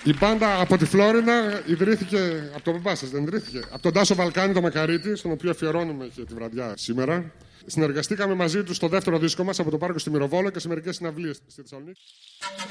Η μπάντα από τη Φλόριντα ιδρύθηκε από τον μπαμπά σας, δεν ιδρύθηκε? Από τον Τάσο Βαλκάνη, το Μακαρίτη, στον οποίο αφιερώνουμε και τη βραδιά σήμερα. Συνεργαστήκαμε μαζί του στο δεύτερο δίσκο μας από το Πάρκο στη Μυροβόλο και σε μερικές συναυλίες στη Θεσσαλονίκη.